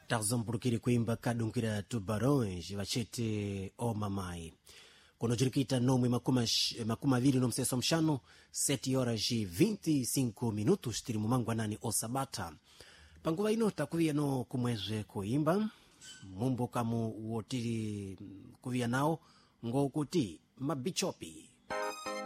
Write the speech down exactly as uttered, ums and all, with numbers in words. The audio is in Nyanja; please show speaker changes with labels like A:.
A: takuzampulukire kuimba kadunkira tubarões vacete o mamai kuno cirikita nomwe makumi aviri no mseso mxanu sete horas e vinte e cinco minutos tiri mumangu anani o sabata panguva ino takuviya no kumweze kuimba mumbo kamu wotiri kuviya nawo ngokuti mabichopi